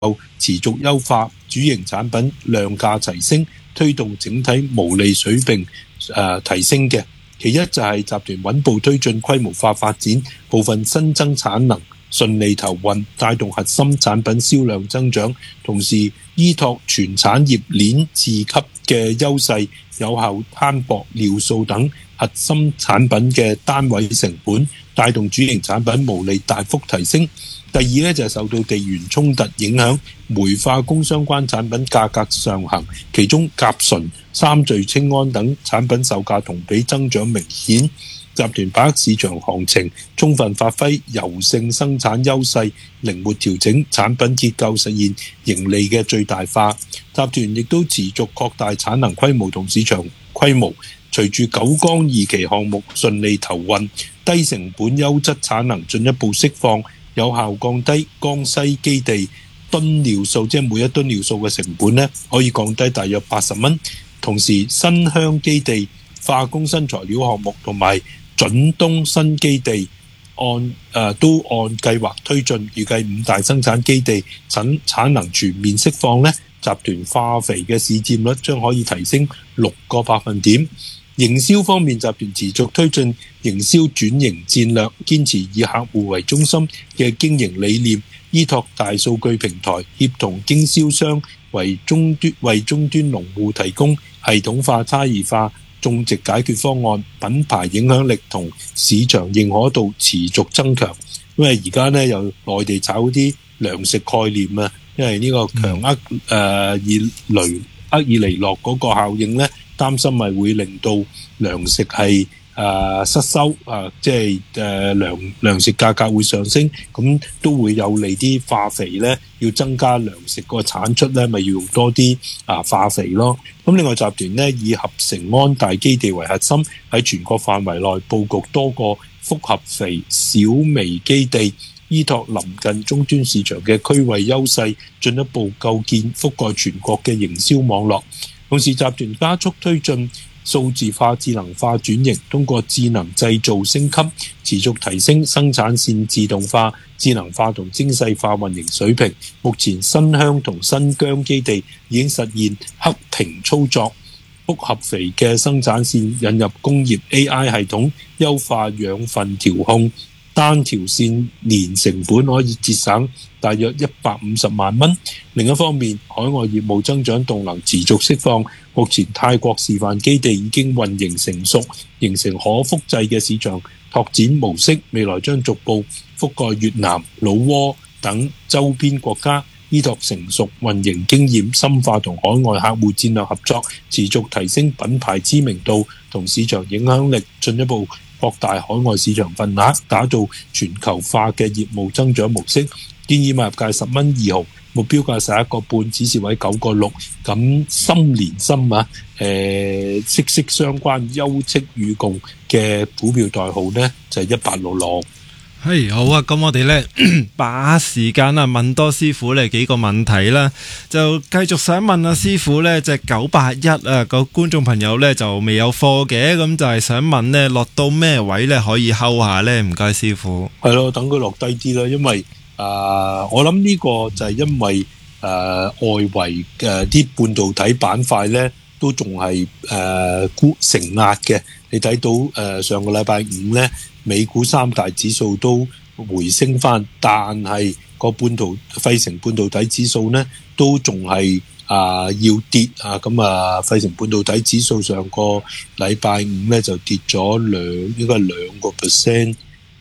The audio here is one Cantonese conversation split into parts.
持續優化主營產品量價齊升，推動整體毛利水平提升嘅。其一就係集團穩步推進規模化發展，部分新增產能順利投運，帶動核心產品銷量增長，同時依託全產業鏈自給嘅優勢，有效攤薄尿素等核心產品嘅單位成本，帶動主營產品毛利大幅提升。第二呢，就係受到地緣衝突影響，煤化工相關產品價格上行，其中甲醇、三聚氰胺等產品售價同比增長明顯。集團把握市場行情，充分發揮柔性生產優勢，靈活調整產品結構，實現盈利嘅最大化。集團亦都持續擴大產能規模同市場規模，隨住九江二期項目順利投運，低成本優質產能進一步釋放，有效降低江西基地噸尿素，即係每一噸尿素嘅成本呢，可以降低大約80蚊。同時，新鄉基地化工新材料項目同埋準東新基地都按計劃推進，預計5大生產基地產能全面釋放呢，集團化肥嘅市佔率將可以提升6個百分點。營銷方面，集團持續推進營銷轉型戰略，堅持以客戶為中心嘅經營理念，依託大數據平台，協同經銷商為終端農戶提供系統化、差異化種植解決方案，品牌影響力同市場認可度持續增強。因為而家呢，又內地炒啲糧食概念啊，因為呢個強厄爾尼諾嗰個效應呢，擔心係會令到糧食係失收即係糧食價格會上升，咁都會有利啲化肥呢，要增加糧食個產出呢，咪要用多啲化肥咯。咁另外集團呢，以合成安大基地為核心，喺全國範圍內佈局多個複合肥小微基地，依託臨近終端市場嘅區位優勢，進一步構建覆蓋全國嘅營銷網絡。同時，集團加速推進數字化、智能化轉型，通過智能製造升級，持續提升生產線自動化、智能化同精細化運營水平。目前新鄉同新疆基地已經實現黑屏操作，複合肥嘅生產線引入工業 AI 系統，優化養分調控，單條線年成本可以節省大約150萬蚊。另一方面，海外業務增長動能持續釋放。目前泰國示範基地已經運營成熟，形成可複製嘅市場拓展模式。未來將逐步覆蓋越南、老撾等周邊國家，依託成熟運營經驗，深化同海外客戶戰略合作，持續提升品牌知名度同市場影響力，進一步擴大海外市場份額，打造全球化嘅業務增長模式。建議買入價10蚊2毫，目標價11個半，指示位9個6。咁深連深息息相關優質與共嘅股票代號呢，就係1866。 係好啊，咁我哋呢把時間問多師傅呢幾個問題啦，就繼續想問師傅呢隻981個觀眾朋友呢就未有貨嘅，咁就係想問呢落到咩位呢可以睺下呢？唔該師傅。係咯，等佢落低啲啦，因為我諗呢個就係因為外圍啲半導體板塊呢都仲係承壓嘅。你睇到上個禮拜五呢，美股三大指數都回升翻，但係個費城半導體指數呢都仲係要跌啊。咁費城半導體指數上個禮拜五呢就跌咗應該2個 percent。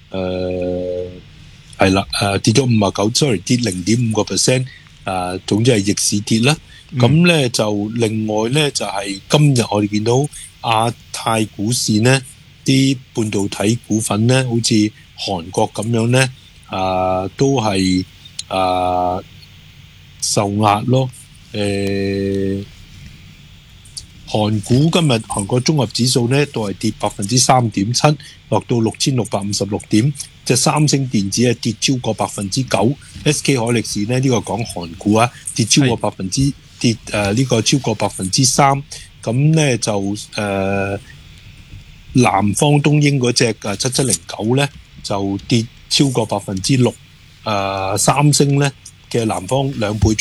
係啦，跌咗59，跌0.5%，總之係逆市跌啦。咁咧就另外咧就係今日我哋見到亞太股市呢啲半導體股份咧，好似韓國咁樣咧，都係受壓咯。韓股今日韓國綜合指數呢都係跌3.7%，落到6656點。隻三星電子跌超過9%。SK 海力士呢個講韓股跌超過呢個超過3%。咁呢就南方東英嗰隻7709呢就跌超過6%。三星呢嘅南方2倍。